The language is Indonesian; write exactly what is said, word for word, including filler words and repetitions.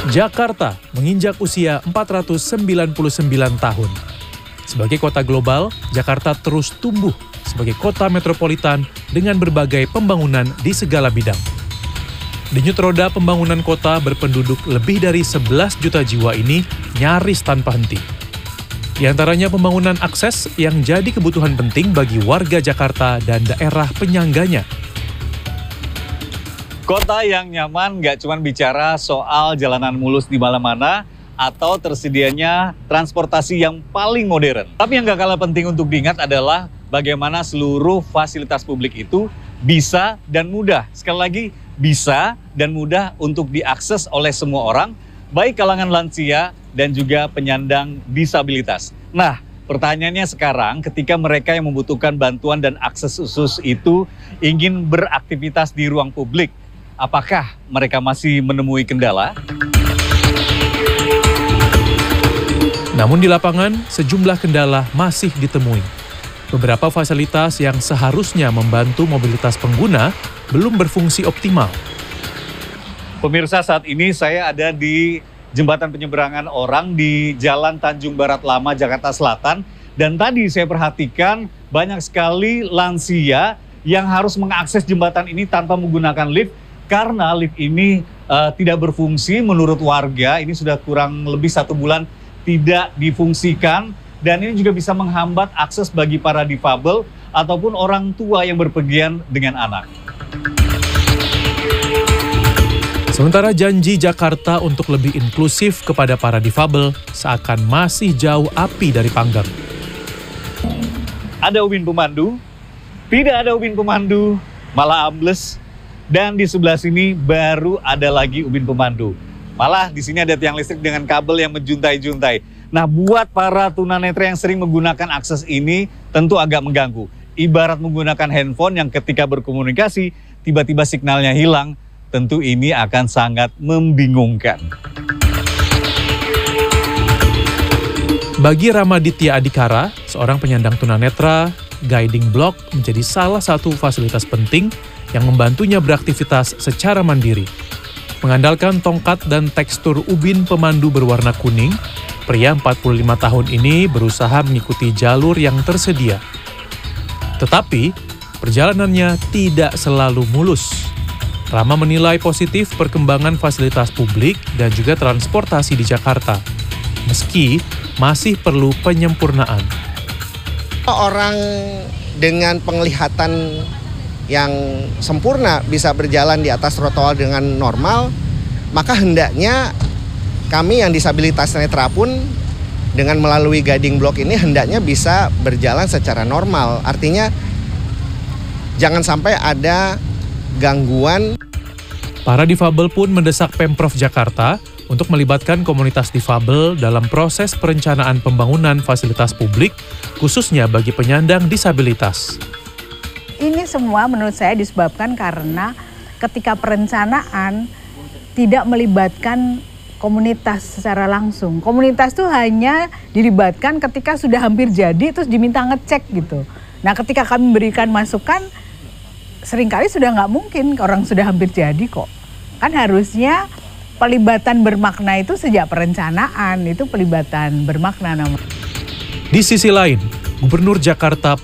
Jakarta menginjak usia empat ratus sembilan puluh sembilan tahun. Sebagai kota global, Jakarta terus tumbuh sebagai kota metropolitan dengan berbagai pembangunan di segala bidang. Denyut roda pembangunan kota berpenduduk lebih dari sebelas juta jiwa ini nyaris tanpa henti. Di antaranya pembangunan akses yang jadi kebutuhan penting bagi warga Jakarta dan daerah penyangganya. Kota yang nyaman nggak cuma bicara soal jalanan mulus di mana-mana atau tersedianya transportasi yang paling modern. Tapi yang nggak kalah penting untuk diingat adalah bagaimana seluruh fasilitas publik itu bisa dan mudah. Sekali lagi, bisa dan mudah untuk diakses oleh semua orang, baik kalangan lansia dan juga penyandang disabilitas. Nah, pertanyaannya sekarang ketika mereka yang membutuhkan bantuan dan akses khusus itu ingin beraktivitas di ruang publik, apakah mereka masih menemui kendala? Namun di lapangan, sejumlah kendala masih ditemui. Beberapa fasilitas yang seharusnya membantu mobilitas pengguna belum berfungsi optimal. Pemirsa, saat ini saya ada di jembatan penyeberangan orang di Jalan Tanjung Barat Lama, Jakarta Selatan. Dan tadi saya perhatikan banyak sekali lansia yang harus mengakses jembatan ini tanpa menggunakan lift. Karena lift ini uh, tidak berfungsi menurut warga, ini sudah kurang lebih satu bulan tidak difungsikan. Dan ini juga bisa menghambat akses bagi para difabel ataupun orang tua yang berpergian dengan anak. Sementara janji Jakarta untuk lebih inklusif kepada para difabel seakan masih jauh api dari panggang. Ada ubin pemandu, tidak ada ubin pemandu, malah ambles. Dan di sebelah sini baru ada lagi ubin pemandu. Malah di sini ada tiang listrik dengan kabel yang menjuntai-juntai. Nah, buat para tunanetra yang sering menggunakan akses ini tentu agak mengganggu. Ibarat menggunakan handphone yang ketika berkomunikasi tiba-tiba signalnya hilang, tentu ini akan sangat membingungkan. Bagi Ramaditya Adikara, seorang penyandang tunanetra, guiding block menjadi salah satu fasilitas penting yang membantunya beraktivitas secara mandiri. Mengandalkan tongkat dan tekstur ubin pemandu berwarna kuning, pria empat puluh lima tahun ini berusaha mengikuti jalur yang tersedia. Tetapi, perjalanannya tidak selalu mulus. Rama menilai positif perkembangan fasilitas publik dan juga transportasi di Jakarta, meski masih perlu penyempurnaan. Orang dengan penglihatan yang sempurna bisa berjalan di atas trotoar dengan normal, maka hendaknya kami yang disabilitas netra pun dengan melalui guiding block ini hendaknya bisa berjalan secara normal. Artinya jangan sampai ada gangguan. Para difabel pun mendesak Pemprov Jakarta untuk melibatkan komunitas difabel dalam proses perencanaan pembangunan fasilitas publik, khususnya bagi penyandang disabilitas. Ini semua menurut saya disebabkan karena ketika perencanaan tidak melibatkan komunitas secara langsung. Komunitas itu hanya dilibatkan ketika sudah hampir jadi terus diminta ngecek gitu. Nah, ketika kami memberikan masukan, seringkali sudah nggak mungkin, orang sudah hampir jadi kok. Kan harusnya pelibatan bermakna itu sejak perencanaan, itu pelibatan bermakna namanya. Di sisi lain, Gubernur Jakarta